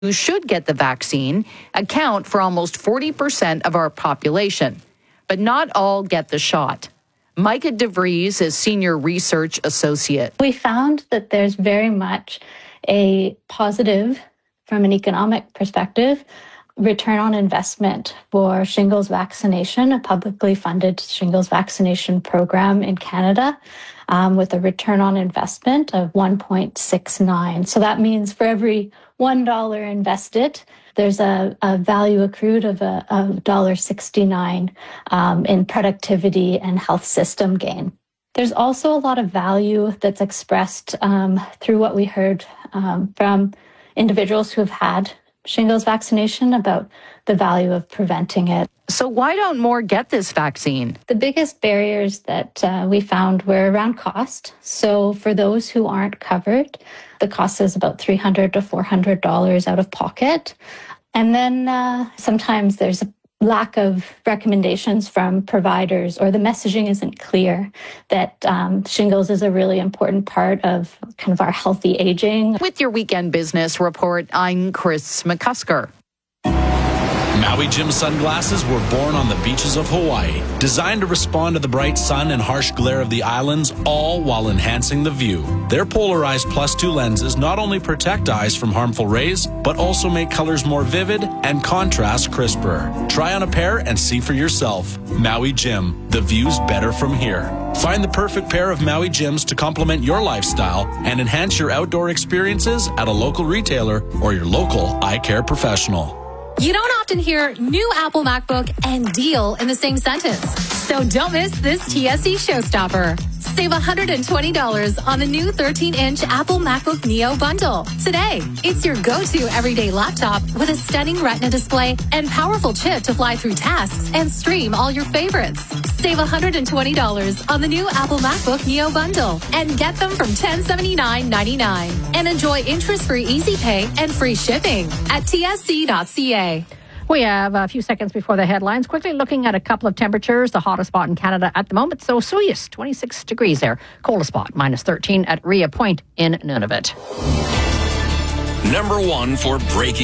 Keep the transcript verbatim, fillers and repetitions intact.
who should get the vaccine account for almost forty percent of our population, but not all get the shot. Micah DeVries is Senior Research Associate. We found that there's very much a positive, from an economic perspective, return on investment for shingles vaccination, a publicly funded shingles vaccination program in Canada, um, with a return on investment of one point six nine. So that means for every one dollar invested, there's a, a value accrued of a, a one dollar sixty-nine um, in productivity and health system gain. There's also a lot of value that's expressed um, through what we heard um, from individuals who have had shingles vaccination about the value of preventing it. So why don't more get this vaccine? The biggest barriers that uh, we found were around cost. So for those who aren't covered, the cost is about three hundred to four hundred dollars out of pocket. And then uh, sometimes there's a lack of recommendations from providers, or the messaging isn't clear that um, shingles is a really important part of kind of our healthy aging. With your Weekend Business Report, I'm Chris McCusker. Maui Jim sunglasses were born on the beaches of Hawaii, designed to respond to the bright sun and harsh glare of the islands, all while enhancing the view. Their polarized plus two lenses not only protect eyes from harmful rays, but also make colors more vivid and contrast crisper. Try on a pair and see for yourself. Maui Jim, the view's better from here. Find the perfect pair of Maui Jims to complement your lifestyle and enhance your outdoor experiences at a local retailer or your local eye care professional. You don't often hear new Apple MacBook and deal in the same sentence. So don't miss this T S C showstopper. Save one hundred twenty dollars on the new thirteen inch Apple MacBook Neo bundle today. It's your go-to everyday laptop with a stunning Retina display and powerful chip to fly through tasks and stream all your favorites. Save one hundred twenty dollars on the new Apple MacBook Neo bundle and get them from ten seventy-nine ninety-nine. And enjoy interest-free easy pay and free shipping at T S C dot C A. We have a few seconds before the headlines. Quickly looking at a couple of temperatures. The hottest spot in Canada at the moment. So Suyas, twenty-six degrees there. Coldest spot, minus thirteen at Ria Point in Nunavut. Number one for breaking